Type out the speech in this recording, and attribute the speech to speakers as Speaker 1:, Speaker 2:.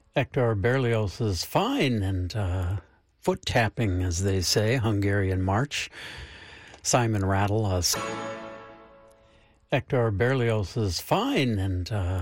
Speaker 1: Hector Berlioz is fine and foot tapping, as they say, Hungarian March. Simon Rattle. Hector Berlioz is fine and